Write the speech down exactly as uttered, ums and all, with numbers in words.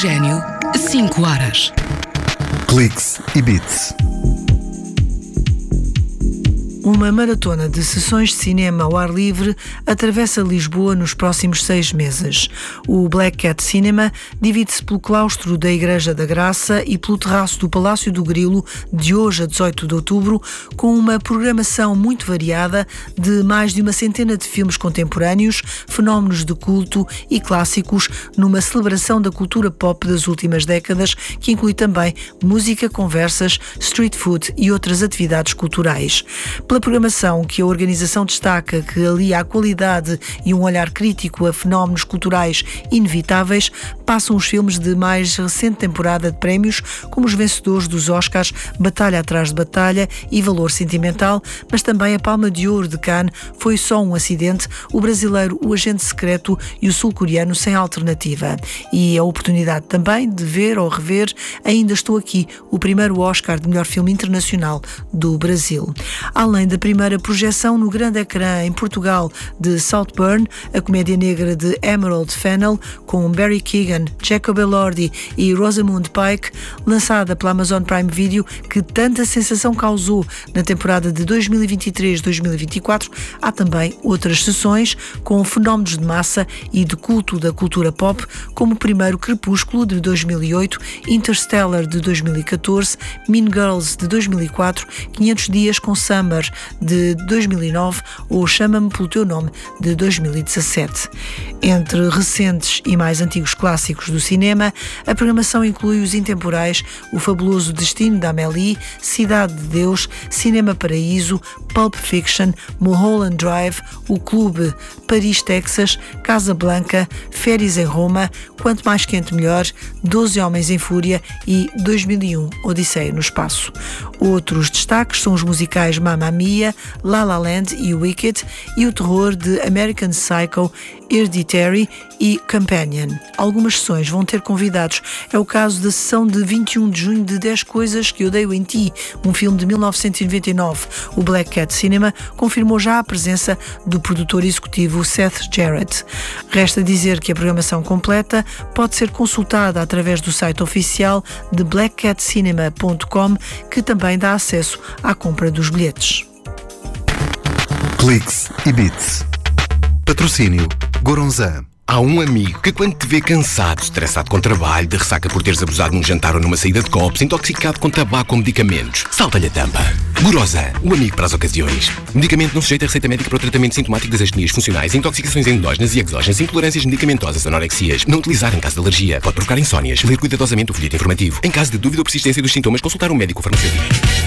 Oxigênio, cinco horas. Cliques e Beats. Uma maratona de sessões de cinema ao ar livre atravessa Lisboa nos próximos seis meses. O Black Cat Cinema divide-se pelo claustro da Igreja da Graça e pelo terraço do Palácio do Grilo, de hoje a dezoito de outubro, com uma programação muito variada de mais de uma centena de filmes contemporâneos, fenómenos de culto e clássicos, numa celebração da cultura pop das últimas décadas, que inclui também música, conversas, street food e outras atividades culturais. Pela programação que a organização destaca, que alia a qualidade e um olhar crítico a fenómenos culturais inevitáveis, passam os filmes de mais recente temporada de prémios, como os vencedores dos Oscars Batalha atrás de Batalha e Valor Sentimental, mas também a Palma de Ouro de Cannes foi só um acidente, o brasileiro O Agente Secreto e o sul-coreano Sem Alternativa. E a oportunidade também de ver ou rever Ainda Estou Aqui, o primeiro Oscar de melhor filme internacional do Brasil. Além da primeira projeção no grande ecrã em Portugal de Saltburn, a comédia negra de Emerald Fennell, com Barry Keoghan, Jacob Elordi e Rosamund Pike, lançada pela Amazon Prime Video, que tanta sensação causou na temporada de dois mil e vinte e três dois mil e vinte e quatro, há também outras sessões com fenómenos de massa e de culto da cultura pop, como o primeiro Crepúsculo, de dois mil e oito, Interstellar, de dois mil e catorze, Mean Girls, de dois mil e quatro, quinhentos dias com Summer, de dois mil e nove, ou Chama-me pelo Teu Nome, de dois mil e dezassete. Entre recentes e mais antigos clássicos do cinema, a programação inclui os intemporais O Fabuloso Destino da Amélie, Cidade de Deus, Cinema Paraíso, Pulp Fiction, Mulholland Drive, O Clube, Paris, Texas, Casablanca, Férias em Roma, Quanto Mais Quente Melhor, Doze Homens em Fúria e dois mil e um, Odisseia no Espaço. Outros destaques são os musicais Mamma Mia, La La Land e Wicked, e o terror de American Psycho, Hereditary e Companion. Algumas sessões vão ter convidados. É o caso da sessão de vinte e um de junho de dez Coisas que Odeio em Ti, um filme de mil novecentos e noventa e nove. O Black Cat Cinema confirmou já a presença do produtor executivo Seth Jarrett. Resta dizer que a programação completa pode ser consultada através do site oficial de black cat cinema ponto com, que também dá acesso à compra dos bilhetes. Cliques e Beats. Patrocínio Goronzan. Há um amigo que, quando te vê cansado, estressado com trabalho, de ressaca por teres abusado num jantar ou numa saída de copos, intoxicado com tabaco ou medicamentos, salta-lhe a tampa. Goronzan, o amigo para as ocasiões. Medicamento não sujeito a receita médica para o tratamento sintomático das astenias funcionais, intoxicações endógenas e exógenas, intolerâncias medicamentosas, anorexias. Não utilizar em caso de alergia. Pode provocar insónias. Ler cuidadosamente o folheto informativo. Em caso de dúvida ou persistência dos sintomas, consultar um médico ou farmacêutico.